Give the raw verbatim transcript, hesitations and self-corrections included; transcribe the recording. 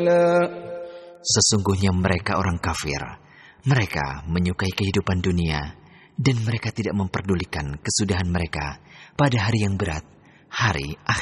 قليلا. Sesungguhnya mereka orang kafir. Mereka menyukai kehidupan dunia dan mereka tidak memperdulikan kesudahan mereka pada hari yang berat, hari akhir.